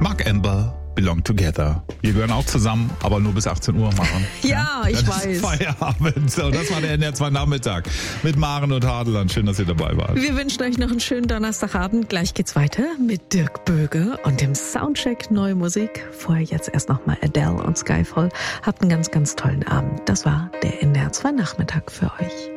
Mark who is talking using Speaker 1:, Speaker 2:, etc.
Speaker 1: Mark Amber, Belong Together. Wir gehören auch zusammen, aber nur bis 18 Uhr machen.
Speaker 2: Ja, ich weiß.
Speaker 1: Feierabend. So, das war der NDR 2 Nachmittag mit Maren und Hadeland. Schön, dass ihr dabei wart.
Speaker 2: Wir wünschen euch noch einen schönen Donnerstagabend. Gleich geht's weiter mit Dirk Böge und dem Soundcheck Neue Musik. Vorher jetzt erst nochmal Adele und Skyfall. Habt einen ganz, ganz tollen Abend. Das war der NDR 2 Nachmittag für euch.